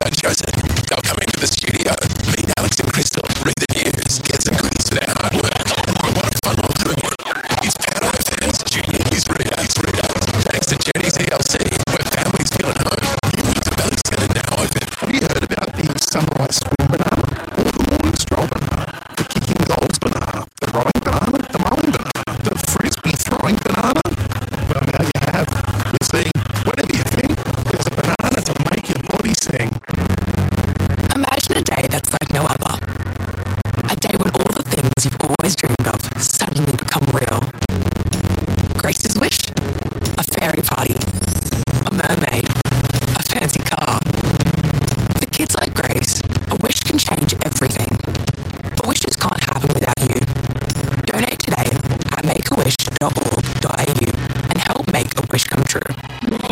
I've chosen. They'll come into the studio, meet Alex and Crystal, read the news, get some goodies for their hard work. What a fun we'll do. He's Power FM's Junior News Reader. Thanks to Jenny's ELC, where families feel at home. The Belly Centre now open. Have you heard about the Sunrise Swim Banana? Or the Morning Stroll Banana? The Kicking Goals Banana? The Rowing Banana? The Mowing Banana? The Frisbee Throwing Banana? Well, now you have. You see, whatever you think, there's a banana to make your body sing. Imagine a day that's like no other. A day when all the things you've always dreamed of suddenly become real. Grace's wish? A fairy party. A mermaid. A fancy car. For kids like Grace, a wish can change everything. But wishes can't happen without you. Donate today at makeawish.org.au and help make a wish come true.